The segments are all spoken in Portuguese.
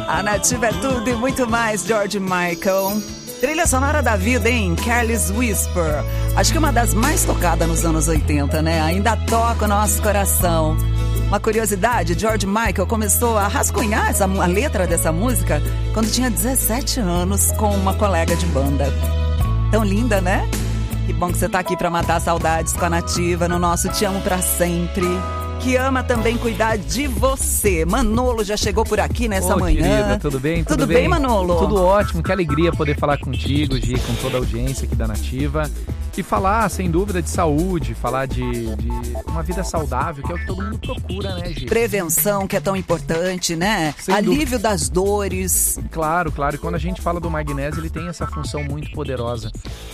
A Nativa é tudo e muito mais, George Michael. Trilha sonora da vida, hein? Careless Whisper. Acho que uma das mais tocadas nos anos 80, né? Ainda toca o nosso coração. Uma curiosidade, George Michael começou a rascunhar a letra dessa música quando tinha 17 anos com uma colega de banda. Tão linda, né? Que bom que você tá aqui pra matar saudades com a Nativa no nosso Te Amo Pra Sempre. Que ama também cuidar de você. Manolo já chegou por aqui nessa manhã. Querida, tudo bem? Tudo bem, Manolo? Tudo ótimo, que alegria poder falar contigo, Gi, com toda a audiência aqui da Nativa. E falar, sem dúvida, de saúde, falar de uma vida saudável, que é o que todo mundo procura, né, Gi? Prevenção, que é tão importante, né? Sem Alívio das dores. Claro. E quando a gente fala do magnésio, ele tem essa função muito poderosa.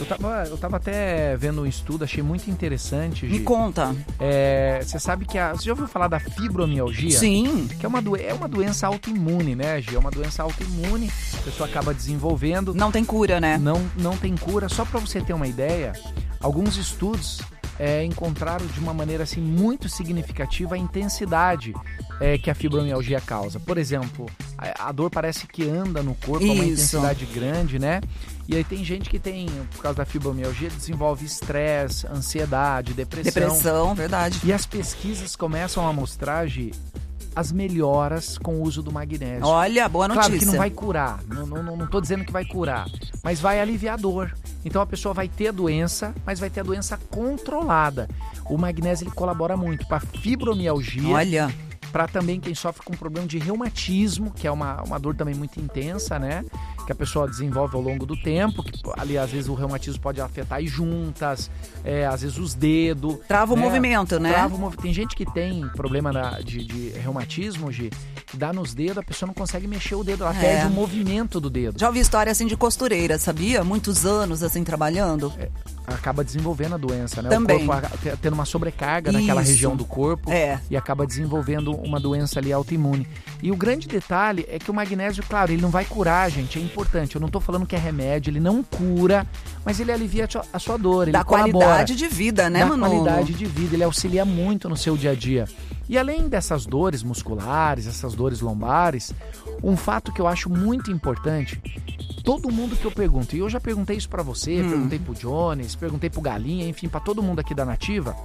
Eu tava até vendo um estudo, achei muito interessante, Gi. Me conta. Você sabe que você já ouviu falar da fibromialgia? Sim. Que é uma doença autoimune, né, Gi? É uma doença autoimune, a pessoa acaba desenvolvendo. Não tem cura, né? Não tem cura. Só para você ter uma ideia, alguns estudos encontraram de uma maneira assim, muito significativa a intensidade que a fibromialgia causa. Por exemplo, a dor parece que anda no corpo, uma intensidade grande, né? E aí tem gente que tem, por causa da fibromialgia, desenvolve estresse, ansiedade, depressão. Verdade. E as pesquisas começam a mostrar, Gi, as melhoras com o uso do magnésio. Olha, boa notícia. Claro que não vai curar, não tô dizendo que vai curar, mas vai aliviar a dor. Então a pessoa vai ter a doença, mas vai ter a doença controlada. O magnésio, ele colabora muito para fibromialgia. Olha. Para também quem sofre com problema de reumatismo, que é uma dor também muito intensa, né? Que a pessoa desenvolve ao longo do tempo, que ali às vezes o reumatismo pode afetar as juntas, às vezes os dedos. Trava o movimento, né? Tem gente que tem problema de reumatismo, Gi, que dá nos dedos, a pessoa não consegue mexer o dedo, ela perde o movimento do dedo. Já ouvi história assim de costureira, sabia? Muitos anos assim trabalhando. Acaba desenvolvendo a doença, né? Também. O corpo tendo uma sobrecarga naquela região do corpo e acaba desenvolvendo uma doença ali autoimune. E o grande detalhe é que o magnésio, claro, ele não vai curar, gente, é importante. Eu não tô falando que é remédio, ele não cura, mas ele alivia a sua dor, ele dá qualidade de vida, né, Manolo? Dá qualidade de vida, ele auxilia muito no seu dia a dia. E além dessas dores musculares, essas dores lombares, um fato que eu acho muito importante, todo mundo que eu pergunto, e eu já perguntei isso pra você, perguntei pro Jones, perguntei pro Galinha, enfim, pra todo mundo aqui da Nativa,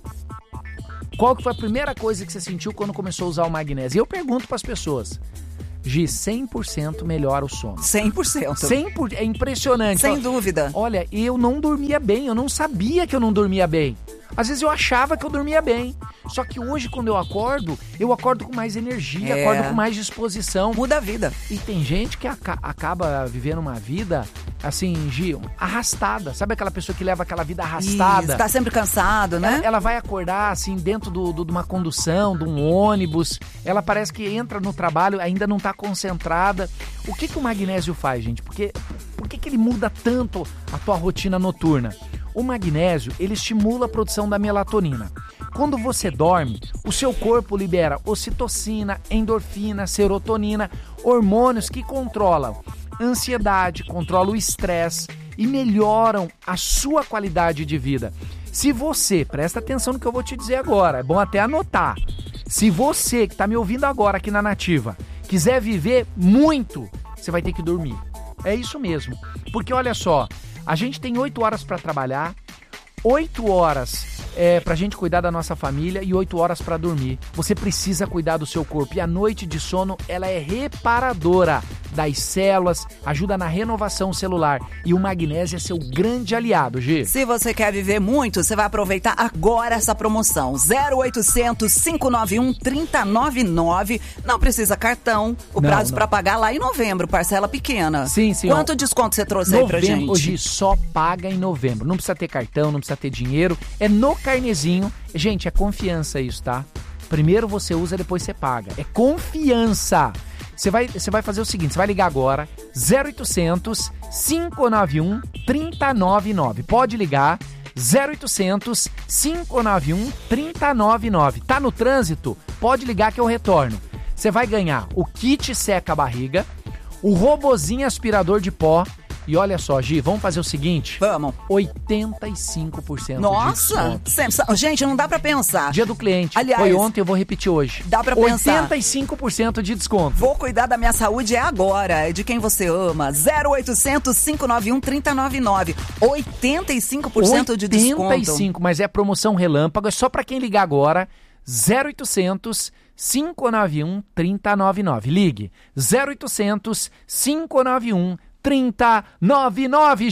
qual que foi a primeira coisa que você sentiu quando começou a usar o magnésio? E eu pergunto pras pessoas, Gi, 100% melhora o sono. 100%. 100%, é impressionante. Sem dúvida. Olha, eu não dormia bem, eu não sabia que eu não dormia bem. Às vezes eu achava que eu dormia bem. Só que hoje, quando eu acordo com mais energia, acordo com mais disposição. Muda a vida. E tem gente que acaba vivendo uma vida, assim, Gi, arrastada. Sabe aquela pessoa que leva aquela vida arrastada? Está sempre cansado, né? Ela vai acordar, assim, dentro de uma condução, de um ônibus. Ela parece que entra no trabalho, ainda não está concentrada. O que o magnésio faz, gente? Por que ele muda tanto a tua rotina noturna? O magnésio, ele estimula a produção da melatonina. Quando você dorme, o seu corpo libera ocitocina, endorfina, serotonina, hormônios que controlam a ansiedade, controlam o estresse e melhoram a sua qualidade de vida. Se você, presta atenção no que eu vou te dizer agora, é bom até anotar. Se você que está me ouvindo agora aqui na Nativa, quiser viver muito, você vai ter que dormir. É isso mesmo. Porque olha só, a gente tem 8 horas para trabalhar, 8 horas pra gente cuidar da nossa família e 8 horas para dormir. Você precisa cuidar do seu corpo e a noite de sono, ela é reparadora das células, ajuda na renovação celular e o magnésio é seu grande aliado, Gi. Se você quer viver muito, você vai aproveitar agora essa promoção. 0800 591 3099. Não precisa cartão. O prazo para pagar lá em novembro, parcela pequena. Sim. Quanto desconto você trouxe aí pra gente? Hoje só paga em novembro. Não precisa ter cartão, não precisa ter dinheiro. É no carnezinho. Gente, é confiança isso, tá? Primeiro você usa, depois você paga. É confiança. Você vai fazer o seguinte, você vai ligar agora, 0800 591 3099. Pode ligar, 0800 591 3099. Tá no trânsito? Pode ligar que eu retorno. Você vai ganhar o kit seca a barriga, o robozinho aspirador de pó E olha só, Gi, vamos fazer o seguinte? Vamos. 85% Nossa! de desconto. Gente, não dá pra pensar. Dia do cliente. Aliás, foi ontem, eu vou repetir hoje. Dá pra pensar. 85% de desconto. Vou cuidar da minha saúde agora. É de quem você ama. 0800 591 3099. 85% de desconto. 85%, mas é promoção relâmpago. É só pra quem ligar agora. 0800 591 3099. Ligue 0800 591 3099.